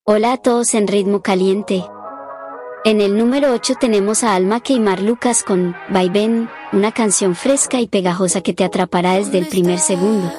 Hola a todos en Ritmo Caliente. En el número 8 tenemos a Alma y Mar Lucas con Vaivén, una canción fresca y pegajosa que te atrapará desde el primer segundo.